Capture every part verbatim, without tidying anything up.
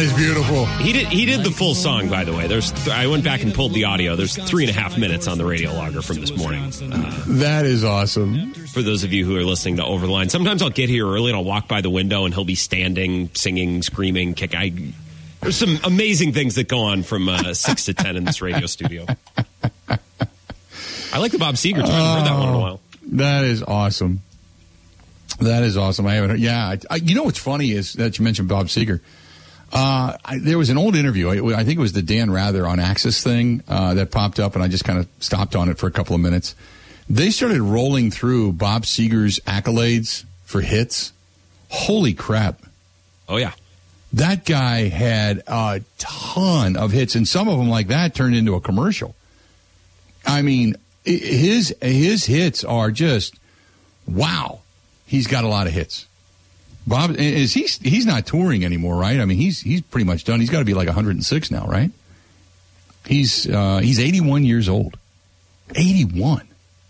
is beautiful. He did he did the full song, by the way. There's I went back and pulled the audio. There's three and a half minutes on the radio logger from this morning. Uh, that is awesome. For those of you who are listening to Over the Line, sometimes I'll get here early and I'll walk by the window and he'll be standing, singing, screaming, kicking. I, there's some amazing things that go on from uh, six to ten in this radio studio. I like the Bob Seger. I haven't heard that one in a while. That is awesome. That is awesome. I haven't heard. Yeah. I, I, you know what's funny is that you mentioned Bob Seger. Uh, I, there was an old interview. I, I think it was the Dan Rather on Access thing uh, that popped up, and I just kind of stopped on it for a couple of minutes. They started rolling through Bob Seger's accolades for hits. Holy crap. Oh, yeah. That guy had a ton of hits, and some of them like that turned into a commercial. I mean, his his hits are just, wow. He's got a lot of hits. Bob is he's he's not touring anymore, right? I mean, he's he's pretty much done. He's got to be like one hundred six now, right? He's uh, he's eighty-one years old. eighty-one.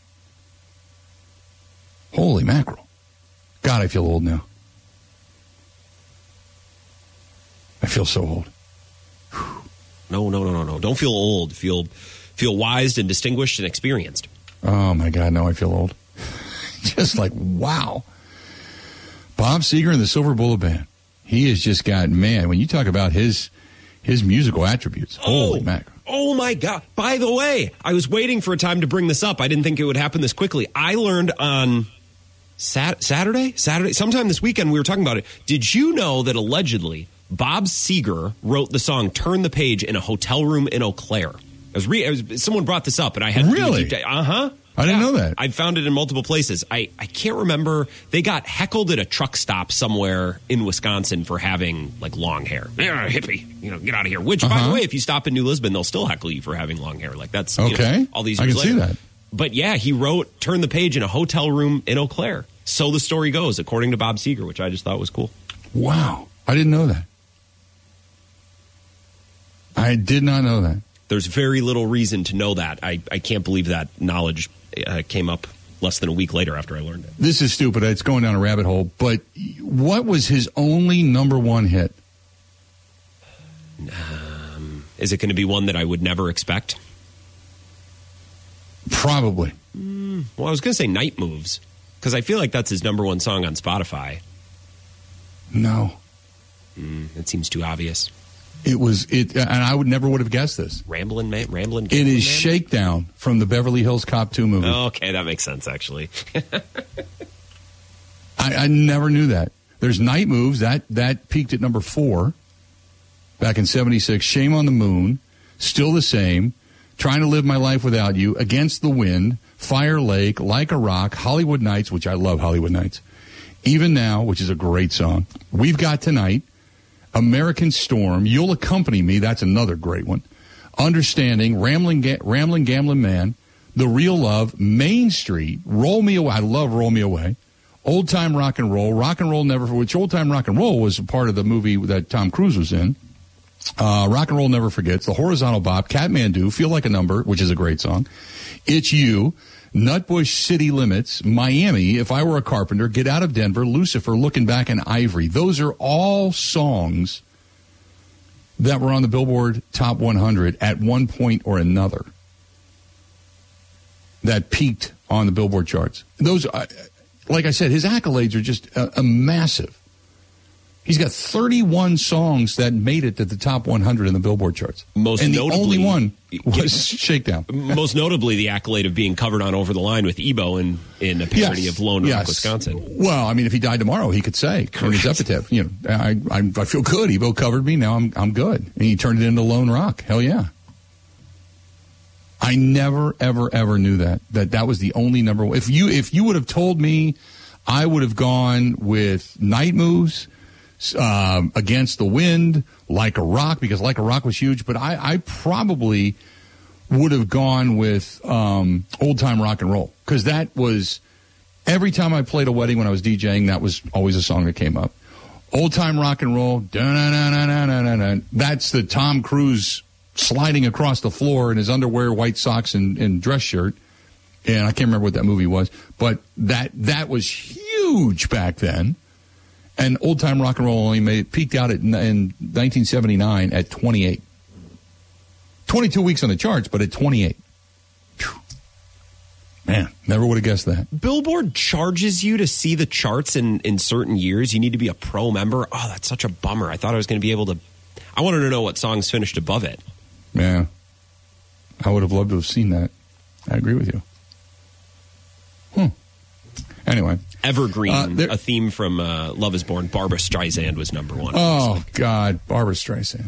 Holy mackerel! God, I feel old now. I feel so old. No, no, no, no, no! Don't feel old. Feel feel wise and distinguished and experienced. Oh my God! Now I feel old. Just like, wow. Bob Seger and the Silver Bullet Band. He has just got, man, when you talk about his his musical attributes, oh, holy mackerel. Oh, my God. By the way, I was waiting for a time to bring this up. I didn't think it would happen this quickly. I learned on Sat- Saturday? Saturday? Sometime this weekend we were talking about it. Did you know that allegedly Bob Seger wrote the song Turn the Page in a hotel room in Eau Claire? I was re- I was, someone brought this up, and I had really? to uh-huh. I didn't yeah, know that. I found it in multiple places. I, I can't remember. They got heckled at a truck stop somewhere in Wisconsin for having, like, long hair. Yeah, hippie. You know, get out of here. Which, uh-huh. by the way, if you stop in New Lisbon, they'll still heckle you for having long hair. Like, that's, okay. You know, all these years I can later. see that. But, yeah, he wrote Turn the Page in a hotel room in Eau Claire. So the story goes, according to Bob Seger, which I just thought was cool. Wow. I didn't know that. I did not know that. There's very little reason to know that. I, I can't believe that knowledge uh, came up less than a week later after I learned it. This is stupid. It's going down a rabbit hole. But what was his only number one hit? Um, is it going to be one that I would never expect? Probably. Mm, well, I was going to say Night Moves, because I feel like that's his number one song on Spotify. No. Mm, it seems too obvious. It was it, and I would never would have guessed this. Ramblin' Man, Ramblin' It is Man? Shakedown from the Beverly Hills Cop two movie. Oh, okay, that makes sense, actually. I, I never knew that. There's Night Moves that that peaked at number four back in seventy-six. Shame on the Moon, Still the Same, Trying to Live My Life Without You, Against the Wind, Fire Lake, Like a Rock, Hollywood Nights, which I love Hollywood Nights, Even Now, which is a great song. We've Got Tonight. American Storm, You'll Accompany Me, that's another great one. Understanding, Rambling, Ga- Rambling Gambling Man, The Real Love, Main Street, Roll Me Away, I love Roll Me Away, Old Time Rock and Roll, Rock and Roll Never, which Old Time Rock and Roll was a part of the movie that Tom Cruise was in. Uh, Rock and Roll Never Forgets, The Horizontal Bop, Kathmandu, Feel Like a Number, which is a great song. It's You, Nutbush City Limits, Miami, If I Were a Carpenter, Get Out of Denver, Lucifer, Looking Back, and Ivory. Those are all songs that were on the Billboard Top one hundred at one point or another that peaked on the Billboard charts. Those, like I said, his accolades are just a, a massive. He's got thirty-one songs that made it to the top one hundred in the Billboard charts. Most and notably, the only one was Shakedown. Most notably, the accolade of being covered on Over the Line with Ebo in, in a parody yes. of Lone Rock, yes. Wisconsin. Well, I mean, if he died tomorrow, he could say in his epitaph, you know, I, I I feel good. Ebo covered me. Now I'm I'm good. And he turned it into Lone Rock. Hell yeah. I never, ever, ever knew that, that that was the only number one. If you, if you would have told me, I would have gone with Night Moves, Um, Against the Wind, Like a Rock, because Like a Rock was huge, but I, I probably would have gone with um, Old Time Rock and Roll, because that was, every time I played a wedding when I was DJing, that was always a song that came up. Old Time Rock and Roll, da-na-na-na-na-na-na, that's the Tom Cruise sliding across the floor in his underwear, white socks, and, and dress shirt, and I can't remember what that movie was, but that that was huge back then. And Old Time Rock and Roll only made, peaked out at, in nineteen seventy-nine at twenty-eight. twenty-two weeks on the charts, but at twenty-eight. Whew. Man, never would have guessed that. Billboard charges you to see the charts in, in certain years. You need to be a pro member. Oh, that's such a bummer. I thought I was going to be able to. I wanted to know what songs finished above it. Yeah. I would have loved to have seen that. I agree with you. Hmm. Anyway. Evergreen, uh, there, a theme from uh, Love is Born. Barbra Streisand was number one. Oh, God. Barbra Streisand.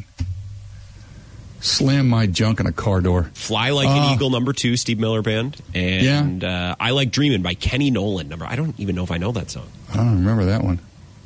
Slam my junk in a car door. Fly Like uh, an Eagle, number two, Steve Miller Band. And yeah. uh, I Like Dreamin' by Kenny Nolan. Number. I don't even know if I know that song. I don't remember that one.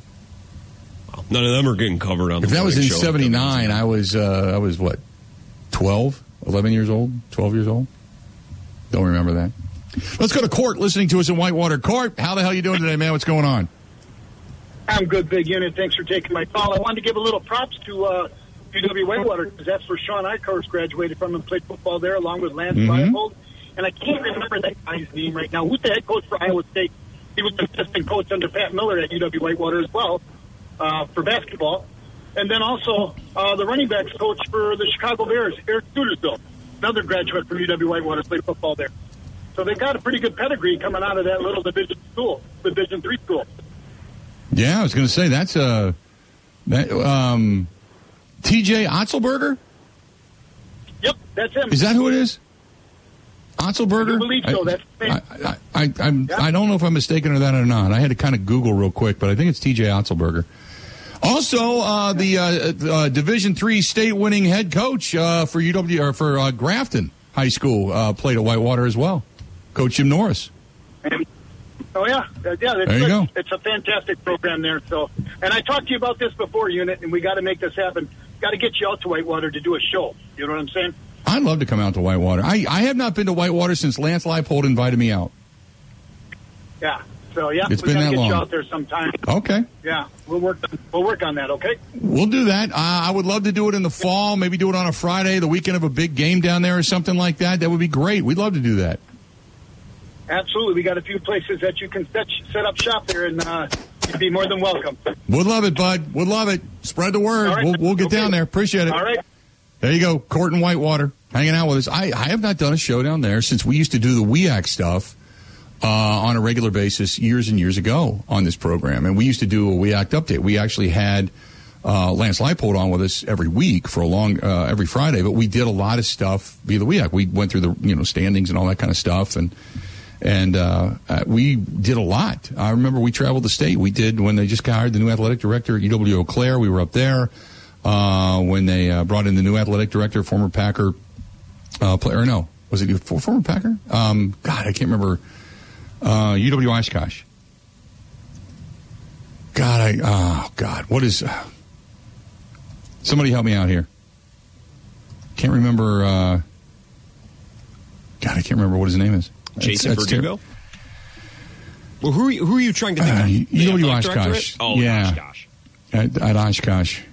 Well, none of them are getting covered on the If that was in show. seventy-nine, I was, uh, I was what, twelve, eleven years old, twelve years old? Don't remember that. Let's go to Court, listening to us in Whitewater. Court, how the hell are you doing today, man? What's going on? I'm good, Big Unit. Thanks for taking my call. I wanted to give a little props to uh, U W Whitewater, because that's where Sean Eichhorst graduated from and played football there, along with Lance mm-hmm. Leipold. And I can't remember that guy's name right now. Who's the head coach for Iowa State? He was the assistant coach under Pat Miller at U W Whitewater as well uh, for basketball. And then also uh, the running backs coach for the Chicago Bears, Eric Studersville, another graduate from U W Whitewater, played football there. So they've got a pretty good pedigree coming out of that little Division school, Division three school. Yeah, I was going to say that's a that, um, T J Otzelberger. Yep, that's him. Is that who it is? Otzelberger? I believe so. That's I, I, I, I'm, yeah. I don't know if I'm mistaken or that or not. I had to kind of Google real quick, but I think it's T J Otzelberger. Also, uh, the uh, uh, Division three state-winning head coach uh, for U W or for uh, Grafton High School uh, played at Whitewater as well. Coach Jim Norris. Oh, yeah. Yeah, it's, there you go. It's a fantastic program there. So, and I talked to you about this before, Unit, and we got to make this happen. Got to get you out to Whitewater to do a show. You know what I'm saying? I'd love to come out to Whitewater. I, I have not been to Whitewater since Lance Leipold invited me out. Yeah. So, yeah, it's we been got to that get long. you out there sometime. Okay. Yeah, we'll work, we'll work on that, okay? We'll do that. Uh, I would love to do it in the fall, maybe do it on a Friday, the weekend of a big game down there or something like that. That would be great. We'd love to do that. Absolutely. We got a few places that you can set, set up shop there, and uh, you'd be more than welcome. Would love it, bud. Would love it. Spread the word. Right. We'll, we'll get okay. down there. Appreciate it. All right. There you go. Court and Whitewater hanging out with us. I, I have not done a show down there since we used to do the W E A C stuff uh, on a regular basis years and years ago on this program. And we used to do a W E A C update. We actually had uh, Lance Leipold on with us every week for a long, uh, every Friday. But we did a lot of stuff via the W E A C. We went through the you know standings and all that kind of stuff. And And uh, uh, we did a lot. I remember we traveled the state. We did when they just hired the new athletic director at U W Eau Claire. We were up there uh, when they uh, brought in the new athletic director, former Packer uh, player. No, was it former Packer? Um, God, I can't remember. Uh, U W Oshkosh. God, I oh God, what is? Uh, somebody help me out here. Can't remember. Uh, God, I can't remember what his name is. Jason that's, that's Verdugo? Ter- well, who are, you, who are you trying to think uh, of? U W Oshkosh. Oh, yeah. Oshkosh. At, at Oshkosh.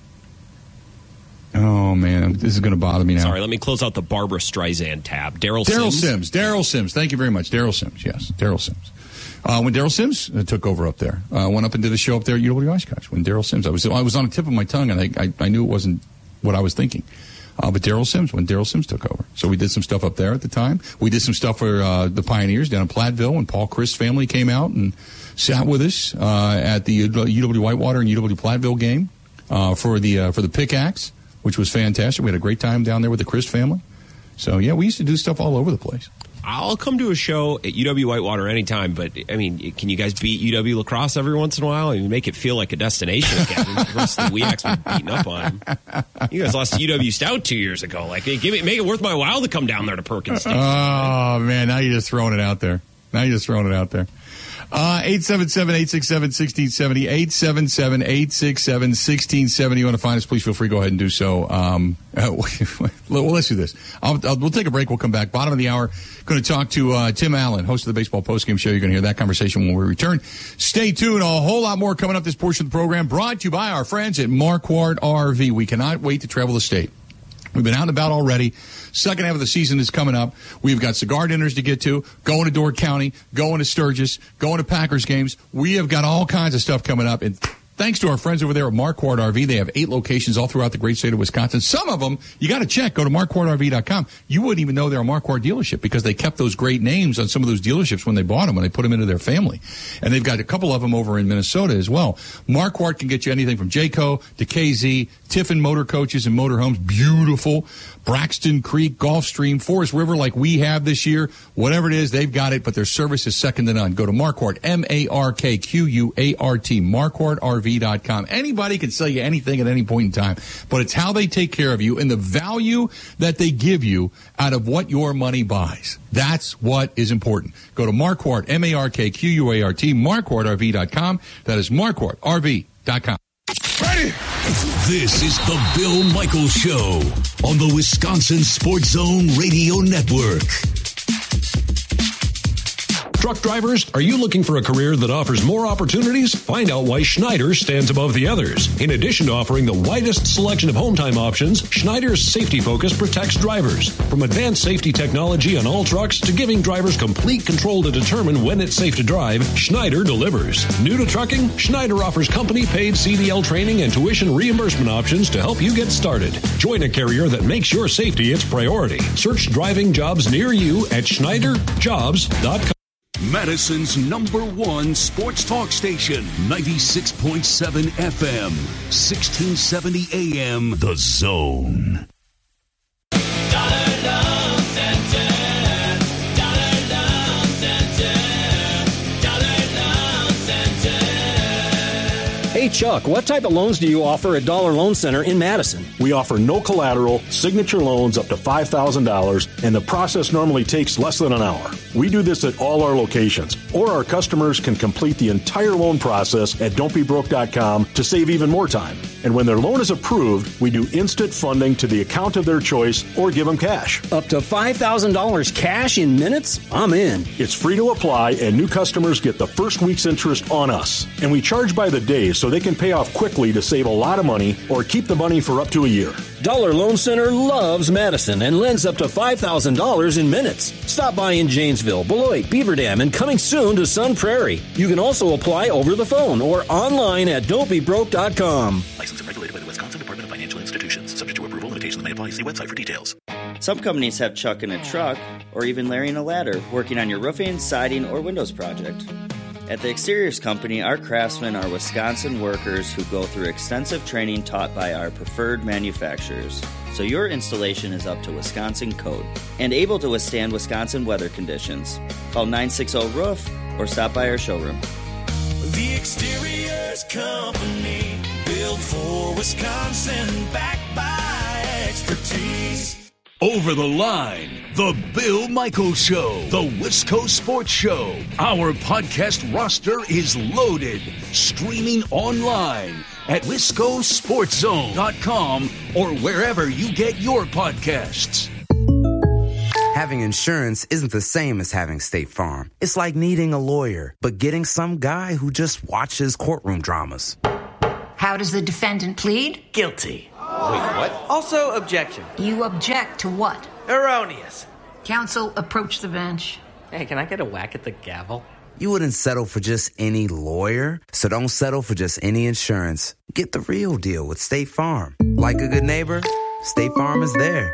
Oh, man. This is going to bother me now. Sorry, let me close out the Barbra Streisand tab. Daryl Daryl Sims. Sims. Daryl Sims. Thank you very much. Daryl Sims. Yes, Daryl Sims. Uh, when Daryl Sims uh, took over up there, I uh, went up and did a show up there at U W Oshkosh. When Daryl Sims, I was I was on the tip of my tongue, and I, I, I knew it wasn't what I was thinking. Uh, but Daryl Sims, when Daryl Sims took over. So we did some stuff up there at the time. We did some stuff for uh, the Pioneers down in Platteville when Paul Christ's family came out and sat with us uh, at the U W Whitewater and U W Platteville game uh, for the uh, for the pickaxe, which was fantastic. We had a great time down there with the Christ family. So, yeah, we used to do stuff all over the place. I'll come to a show at U W Whitewater anytime, but, I mean, can you guys beat U W lacrosse every once in a while? I mean, make it feel like a destination again. The rest of the W E A C's been beating up on them. You guys lost to U W Stout two years ago. Like, hey, give it, make it worth my while to come down there to Perkins. Oh, man, now you're just throwing it out there. Now you're just throwing it out there. Uh, eight seven seven, eight six seven, one six seven zero, eight seven seven, eight six seven, one six seven zero. You want to find us, please feel free. Go ahead and do so. Um, uh, well, let's do this. I'll, I'll, we'll take a break. We'll come back. Bottom of the hour, going to talk to uh, Tim Allen, host of the Baseball Postgame Show. You're going to hear that conversation when we return. Stay tuned. A whole lot more coming up this portion of the program, brought to you by our friends at Marquardt R V. We cannot wait to travel the state. We've been out and about already. Second half of the season is coming up. We've got cigar dinners to get to, going to Door County, going to Sturgis, going to Packers games. We have got all kinds of stuff coming up, and Thanks to our friends over there at Marquardt R V. They have eight locations all throughout the great state of Wisconsin. Some of them, you got to check. Go to marquardt r v dot com. You wouldn't even know they're a Marquardt dealership because they kept those great names on some of those dealerships when they bought them, when they put them into their family. And they've got a couple of them over in Minnesota as well. Marquardt can get you anything from Jayco to K Z, Tiffin Motor Coaches and Motorhomes. Beautiful. Braxton Creek, Gulfstream, Forest River like we have this year. Whatever it is, they've got it, but their service is second to none. Go to Marquardt, M A R K Q U A R T, marquardt r v dot com. Anybody can sell you anything at any point in time, but it's how they take care of you and the value that they give you out of what your money buys. That's what is important. Go to Marquardt, M A R K Q U A R T, marquardt r v dot com. That is marquardt r v dot com. Ready? This is the Bill Michaels Show on the Wisconsin Sports Zone Radio Network. Truck drivers, are you looking for a career that offers more opportunities? Find out why Schneider stands above the others. In addition to offering the widest selection of home time options, Schneider's safety focus protects drivers. From advanced safety technology on all trucks to giving drivers complete control to determine when it's safe to drive, Schneider delivers. New to trucking, Schneider offers company-paid C D L training and tuition reimbursement options to help you get started. Join a carrier that makes your safety its priority. Search driving jobs near you at schneider jobs dot com. Madison's number one sports talk station, ninety-six point seven F M, sixteen seventy A M, The Zone. Dollar Loan Center, Dollar Loan Center, Dollar Loan Center. Hey, Chuck, what type of loans do you offer at Dollar Loan Center in Madison? We offer no collateral, signature loans up to five thousand dollars, and the process normally takes less than an hour. We do this at all our locations, or our customers can complete the entire loan process at don't be broke dot com to save even more time. And when their loan is approved, we do instant funding to the account of their choice or give them cash. Up to five thousand dollars cash in minutes? I'm in. It's free to apply, and new customers get the first week's interest on us. And we charge by the day so they can pay off quickly to save a lot of money or keep the money for up to a year. Dollar Loan Center loves Madison and lends up to five thousand dollars in minutes. Stop by in Janesville, Beloit, Beaver Dam, and coming soon to Sun Prairie. You can also apply over the phone or online at don't be broke dot com. Licensed and regulated by the Wisconsin Department of Financial Institutions. Subject to approval, limitations may apply. See website for details. Some companies have Chuck in a truck or even Larry in a ladder working on your roofing, siding, or windows project. At the Exteriors Company, our craftsmen are Wisconsin workers who go through extensive training taught by our preferred manufacturers, so your installation is up to Wisconsin code and able to withstand Wisconsin weather conditions. Call nine six zero roof or stop by our showroom. The Exteriors Company, built for Wisconsin, backed by expertise. Over the Line, The Bill Michaels Show, The Wisco Sports Show. Our podcast roster is loaded. Streaming online at wisco sports zone dot com or wherever you get your podcasts. Having insurance isn't the same as having State Farm. It's like needing a lawyer, but getting some guy who just watches courtroom dramas. How does the defendant plead? Guilty. Wait, what? Also, objection. You object to what? Erroneous. Counsel, approach the bench. Hey, can I get a whack at the gavel? You wouldn't settle for just any lawyer, so don't settle for just any insurance. Get the real deal with State Farm. Like a good neighbor, State Farm is there.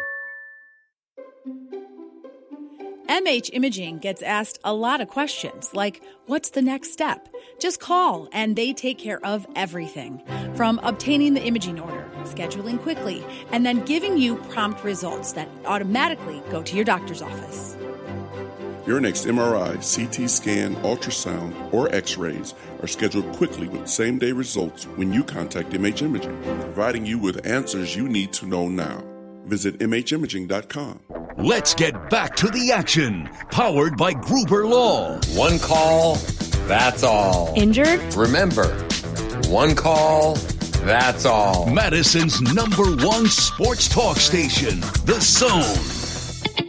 M H Imaging gets asked a lot of questions, like, what's the next step? Just call, and they take care of everything. From obtaining the imaging order, scheduling quickly, and then giving you prompt results that automatically go to your doctor's office. Your next M R I, C T scan, ultrasound, or x-rays are scheduled quickly with same-day results when you contact M H Imaging, providing you with answers you need to know now. Visit m h imaging dot com. Let's get back to the action. Powered by Gruber Law. One call, that's all. Injured? Remember, one call, that's all. Madison's number one sports talk station, The Zone.